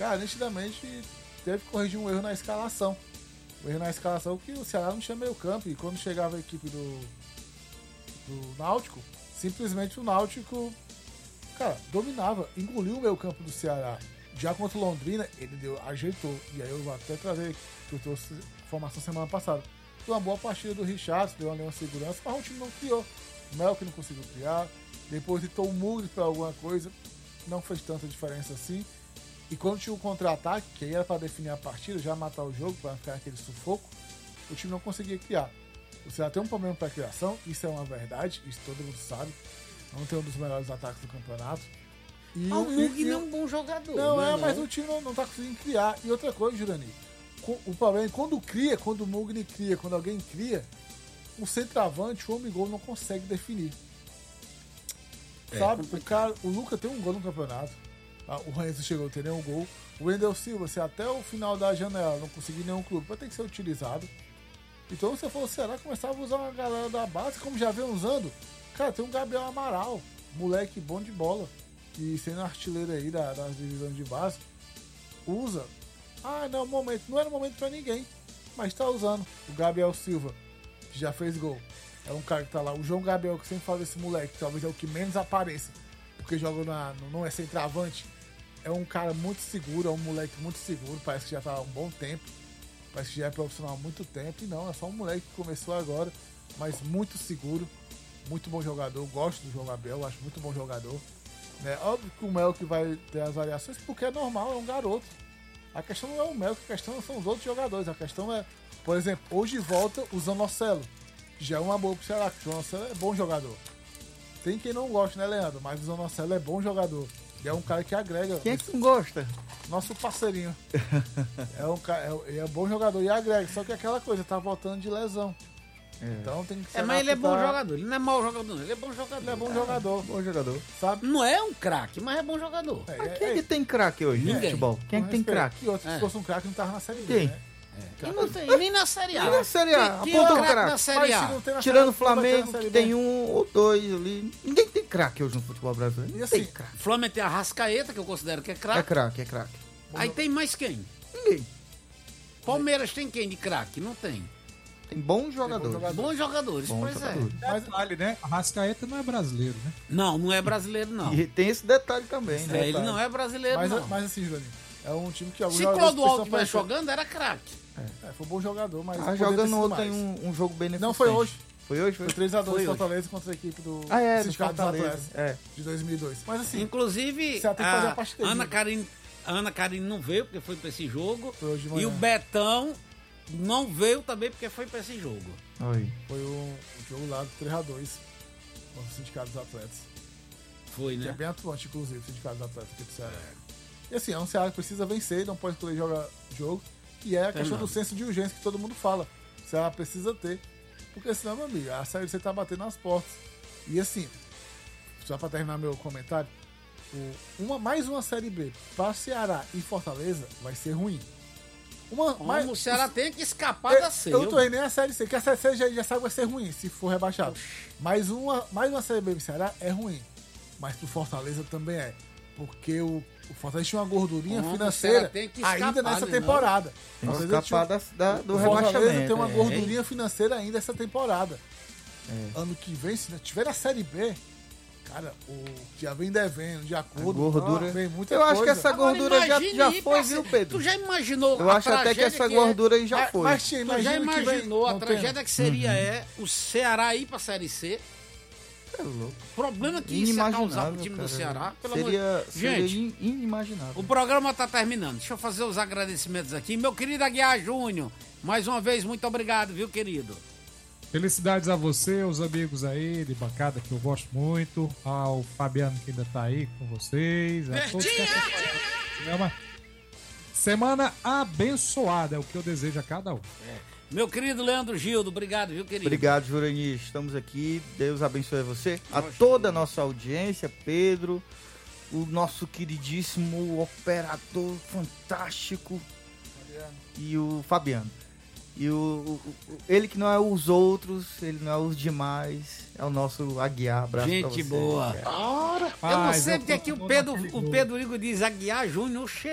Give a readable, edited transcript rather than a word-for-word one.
cara, nitidamente teve que corrigir um erro na escalação. O erro na escalação que o Ceará não tinha meio campo, e quando chegava a equipe do Náutico, simplesmente o Náutico, cara, dominava, engoliu o meio campo do Ceará. Já contra o Londrina, ele ajeitou. E aí eu vou até trazer, que eu trouxe informação semana passada. Foi uma boa partida do Richard, deu uma segurança, mas o time não criou. O Melk não conseguiu criar. Depois tentou o Mugri para alguma coisa, não fez tanta diferença assim. E quando tinha o contra-ataque, que aí era para definir a partida, já matar o jogo, para ficar aquele sufoco, o time não conseguia criar. O Ceará tem um problema para criação, isso é uma verdade, isso todo mundo sabe. Não tem um dos melhores ataques do campeonato. E o Mugri não é um bom jogador. Não, mas o time não tá conseguindo criar. E outra coisa, Jurani, o problema é quando o Mugni cria, quando alguém cria, o centroavante, o homem gol, não consegue definir. Sabe? O Lucas tem um gol no campeonato. O Renzo chegou a ter nenhum gol. O Wendel Silva, se até o final da janela não conseguir nenhum clube, vai ter que ser utilizado. Então, se for o Ceará, começava a usar uma galera da base, como já vem usando. Cara, tem um Gabriel Amaral, moleque bom de bola, que sendo artilheiro aí das divisões de base, usa. Não era momento pra ninguém, mas tá usando. O Gabriel Silva, que já fez gol, é um cara que tá lá. O João Gabriel, que sempre fala desse moleque, que talvez é o que menos apareça, porque joga não é centroavante. É um cara muito seguro, é um moleque muito seguro, parece que já tá há um bom tempo, parece que já é profissional há muito tempo, e não, é só um moleque que começou agora, mas muito seguro, muito bom jogador. Gosto do João Gabriel, acho muito bom jogador. Óbvio que o Melk vai ter as variações, porque é normal, é um garoto. A questão não é o Melk, a questão são os outros jogadores. A questão é, por exemplo, hoje volta o Zanocelo, que já é uma boa pro Ceará, porque o Zanocelo é bom jogador. Tem quem não gosta, né, Leandro? Mas o Zanocelo é bom jogador. E é um cara que agrega. Quem é que não gosta? Nosso parceirinho. Ele é bom jogador e agrega. Só que aquela coisa, tá voltando de lesão. Então tem que ser. Mas ele é bom jogador, ele não é mau jogador, não. Ele é bom jogador. Ele é bom jogador. Bom jogador. Sabe? Não é um craque, mas é bom jogador. Mas quem é que tem craque hoje no futebol? Quem é que tem craque? E outro, se fosse um craque, não tava na Série B, Quem? né? E não tem, nem na Série A. E na Série A? Quem é Aponta um craque craque. na Série A? Tirando o Flamengo, que tem um ou dois ali. Ninguém tem craque hoje no futebol brasileiro. E assim, O Flamengo tem a Rascaeta, que eu considero que é É craque. craque, é craque. Aí tem mais quem? Ninguém. Palmeiras tem quem de craque? Não tem. Tem bons jogadores. Bons jogadores, Bons jogadores. Mas detalhe, né? A Rascaeta não é brasileiro, né? Não é brasileiro, não. E tem esse detalhe também, né? Ele não é brasileiro, não. Mas assim, Juninho, é um time que alguns Se jogadores Clodoaldo precisam estivesse jogando, era craque. foi um bom jogador, mas Jogando outro tem um jogo beneficente. Não, foi hoje. Foi hoje? Foi 3x2 Foi Fortaleza contra a equipe do do Sindicato dos Fortaleza. Atletas de 2002. Mas assim, Inclusive, você tem que fazer a parte dele. a Ana Karine não veio porque foi pra esse jogo. Foi hoje de manhã. E o Betão não veio também porque foi pra esse jogo. Oi. Foi o jogo lá do 3x2 contra o Sindicato dos Atletas. Foi, Que é né? bem atuante, inclusive, o Sindicato dos Atletas aqui do Ceará. E assim, é um Ceará que precisa vencer, não pode escolher jogar jogo. E é a questão do senso de urgência que todo mundo fala. O Ceará precisa ter. Porque senão, meu amigo, a Série C tá batendo nas portas. E assim, só pra terminar meu comentário, mais uma Série B para Ceará e Fortaleza vai ser ruim. O Ceará tem que escapar da C. Eu não tô nem a Série C, que a Série C já sabe que vai ser ruim se for rebaixado. Mais uma Série B pro Ceará é ruim. Mas pro Fortaleza também é. Porque o Fortaleza tinha uma gordurinha financeira tem que escapar, ainda nessa né, temporada. Tem que escapar do o Fortaleza rebaixamento. tem uma gordurinha financeira ainda essa temporada. Ano que vem, se tiver a Série B, cara, o que já vem devendo, de acordo, gordura. vem muita Eu coisa. acho que essa gordura já foi, viu, Pedro? Tu já imaginou Eu acho até que essa gordura aí já foi. Mas Tu já imagina imaginou a não tragédia tem. que seria o Ceará ir pra Série C? É louco. O problema que isso ia causar pro time cara. do Ceará. Seria Gente, inimaginável. o programa tá terminando. Deixa eu fazer os agradecimentos aqui. Meu querido Aguiar Júnior, mais uma vez, muito obrigado, viu, querido? Felicidades a você, aos amigos aí de bancada que eu gosto muito, ao Fabiano que ainda tá aí com vocês, a todos que acompanham o programa. Semana abençoada é o que eu desejo a cada um. Meu querido Leandro Gildo, obrigado, viu, querido? Obrigado, Jurani. Estamos aqui. Deus abençoe você. A toda a nossa audiência, Pedro, o nosso queridíssimo operador fantástico e o Fabiano. E ele que não é os outros, ele não é os demais, é o nosso Aguiar. Abraço pra você. Gente boa. Eu não sei porque aqui o Pedro Igor diz Aguiar Júnior.